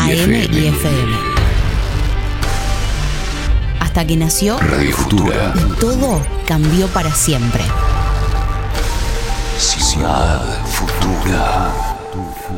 AM y FM. Hasta que nació Radio Futura. y todo cambió para siempre. Ciudad Futura.